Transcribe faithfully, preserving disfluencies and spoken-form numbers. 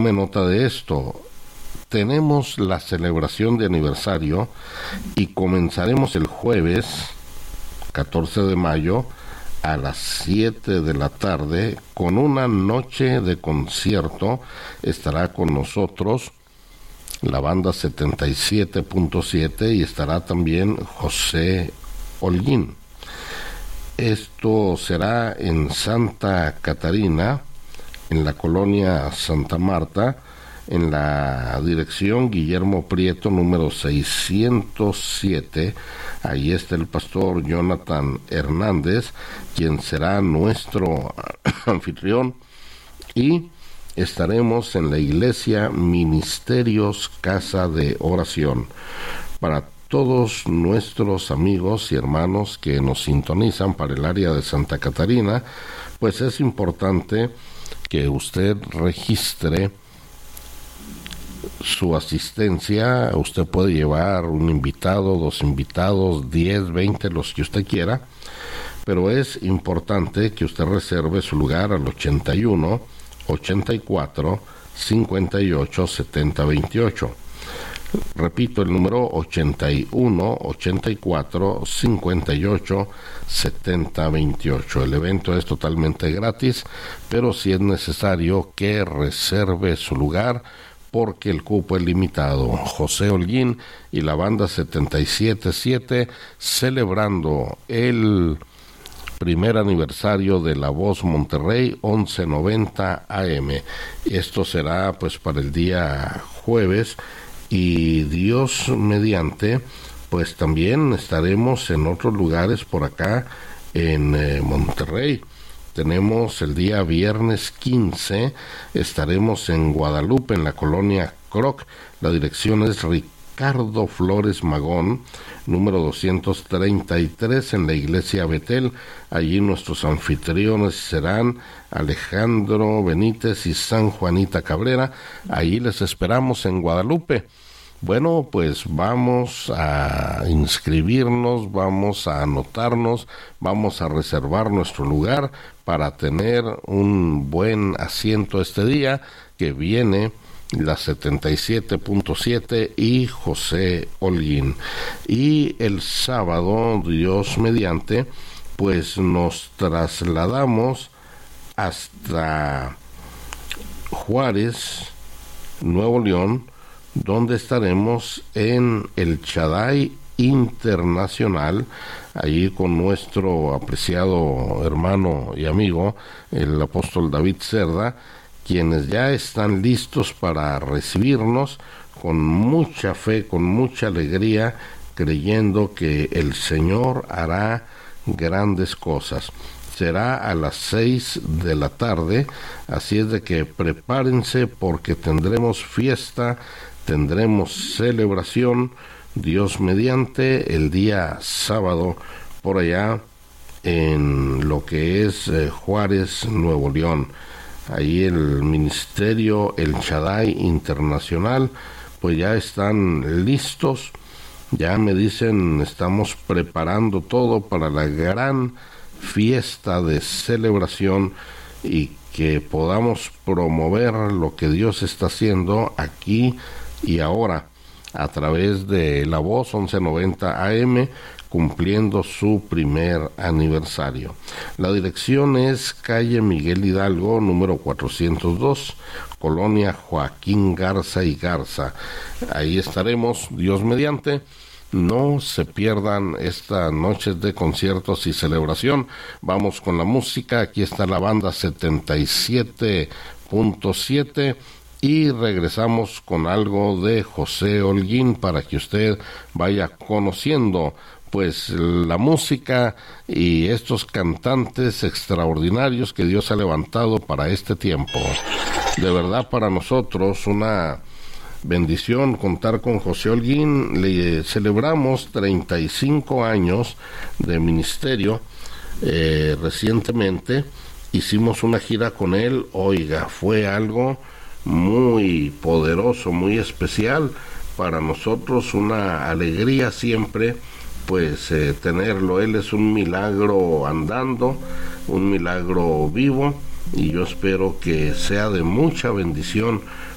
Tome nota de esto. Tenemos la celebración de aniversario y comenzaremos el jueves catorce de mayo a las siete de la tarde con una noche de concierto. Estará con nosotros la banda setenta y siete punto siete y estará también José Holguín. Esto será en Santa Catarina, en la colonia Santa Marta, en la dirección Guillermo Prieto, número seiscientos siete. Ahí está el pastor Jonathan Hernández, quien será nuestro anfitrión, y estaremos en la iglesia Ministerios Casa de Oración. Para todos nuestros amigos y hermanos que nos sintonizan para el área de Santa Catarina, pues es importante que usted registre su asistencia. Usted puede llevar un invitado, dos invitados, diez, veinte, los que usted quiera, pero es importante que usted reserve su lugar al ochenta y uno, ochenta y cuatro, cincuenta y ocho, setenta, veintiocho. Repito el número: ochenta y uno, ochenta y cuatro, cincuenta y ocho, setenta, veintiocho. El evento es totalmente gratis, pero sí es necesario que reserve su lugar porque el cupo es limitado. José Holguín y la banda setenta y siete punto siete celebrando el primer aniversario de La Voz Monterrey, once noventa A M. Esto será pues para el día jueves, y Dios mediante, pues también estaremos en otros lugares por acá en eh, Monterrey. Tenemos el día viernes quince, estaremos en Guadalupe, en la colonia Croc. La dirección es Ricardo Flores Magón, número doscientos treinta y tres, en la iglesia Betel. Allí nuestros anfitriones serán Alejandro Benítez y San Juanita Cabrera. Allí les esperamos en Guadalupe. Bueno, pues vamos a inscribirnos, vamos a anotarnos, vamos a reservar nuestro lugar para tener un buen asiento este día que viene la setenta y siete punto siete y José Holguín. Y el sábado, Dios mediante, pues nos trasladamos hasta Juárez, Nuevo León, donde estaremos en el Shaddai Internacional, allí con nuestro apreciado hermano y amigo, el apóstol David Cerda, quienes ya están listos para recibirnos con mucha fe, con mucha alegría, creyendo que el Señor hará grandes cosas. Será a las seis de la tarde, así es de que prepárense porque tendremos fiesta, tendremos celebración, Dios mediante, el día sábado por allá en lo que es eh, Juárez, Nuevo León. Ahí el ministerio, el Shaddai Internacional, pues ya están listos, ya me dicen, estamos preparando todo para la gran fiesta de celebración y que podamos promover lo que Dios está haciendo aquí y ahora a través de La Voz once noventa A M, cumpliendo su primer aniversario. La dirección es calle Miguel Hidalgo, número cuatrocientos dos, colonia Joaquín Garza y Garza. Ahí estaremos, Dios mediante. No se pierdan estas noches de conciertos y celebración. Vamos con la música. Aquí está la banda setenta y siete punto siete y regresamos con algo de José Holguín para que usted vaya conociendo pues la música y estos cantantes extraordinarios que Dios ha levantado para este tiempo. De verdad, para nosotros una bendición contar con José Holguín. Le celebramos treinta y cinco años de ministerio. Eh, recientemente hicimos una gira con él. Oiga, fue algo muy poderoso, muy especial para nosotros, una alegría siempre pues eh, tenerlo. Él es un milagro andando, un milagro vivo, y yo espero que sea de mucha bendición